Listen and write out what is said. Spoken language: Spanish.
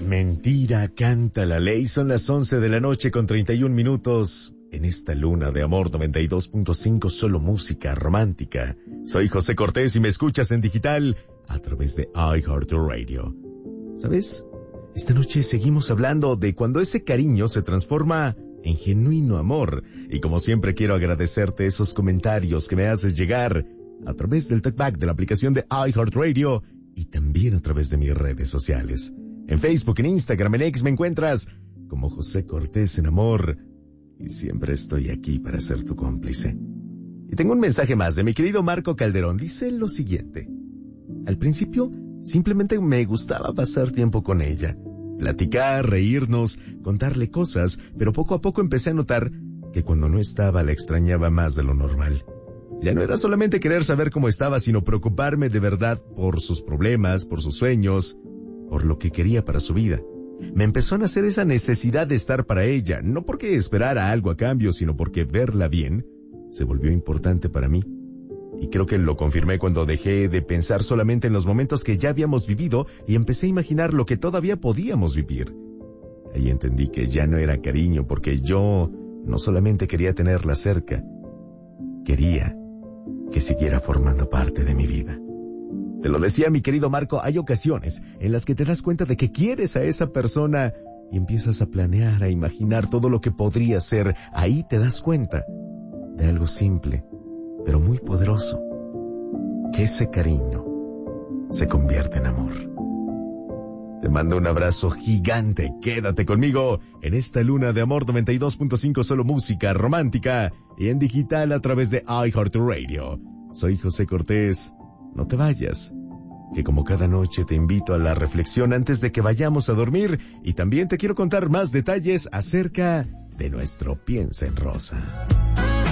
Mentira, canta la ley. Son las 11 de la noche con 31 minutos. En esta luna de amor 92.5, solo música romántica. Soy José Cortés y me escuchas en digital a través de iHeartRadio. ¿Sabes? Esta noche seguimos hablando de cuando ese cariño se transforma en genuino amor. Y como siempre quiero agradecerte esos comentarios que me haces llegar a través del talkback de la aplicación de iHeartRadio y también a través de mis redes sociales. En Facebook, en Instagram, en X me encuentras como José Cortés en Amor. Y siempre estoy aquí para ser tu cómplice. Y tengo un mensaje más de mi querido Marco Calderón. Dice lo siguiente. Al principio, simplemente me gustaba pasar tiempo con ella. Platicar, reírnos, contarle cosas, pero poco a poco empecé a notar que cuando no estaba la extrañaba más de lo normal. Ya no era solamente querer saber cómo estaba, sino preocuparme de verdad por sus problemas, por sus sueños, por lo que quería para su vida. Me empezó a nacer esa necesidad de estar para ella, no porque esperara algo a cambio, sino porque verla bien se volvió importante para mí. Y creo que lo confirmé cuando dejé de pensar solamente en los momentos que ya habíamos vivido y empecé a imaginar lo que todavía podíamos vivir. Ahí entendí que ya no era cariño, porque yo no solamente quería tenerla cerca, quería que siguiera formando parte de mi vida. Te lo decía mi querido Marco, hay ocasiones en las que te das cuenta de que quieres a esa persona y empiezas a planear, a imaginar todo lo que podría ser. Ahí te das cuenta de algo simple, pero muy poderoso, que ese cariño se convierte en amor. Te mando un abrazo gigante, quédate conmigo en esta luna de amor 92.5, solo música romántica y en digital a través de iHeartRadio. Soy José Cortés. No te vayas, que como cada noche te invito a la reflexión antes de que vayamos a dormir y también te quiero contar más detalles acerca de nuestro Piensa en Rosa.